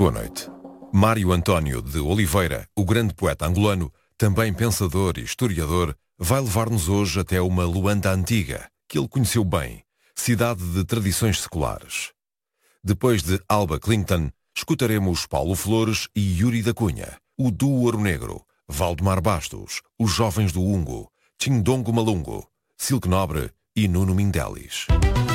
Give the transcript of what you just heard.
Boa noite. Mário António de Oliveira, o grande poeta angolano, também pensador e historiador, vai levar-nos hoje até uma Luanda antiga, que ele conheceu bem, cidade de tradições seculares. Depois de Alba Clinton, escutaremos Paulo Flores e Yuri da Cunha, o duo Ouro Negro, Valdemar Bastos, os Jovens do Ungo, Tchindongo Malungo, Silk Nobre e Nuno Mindelis.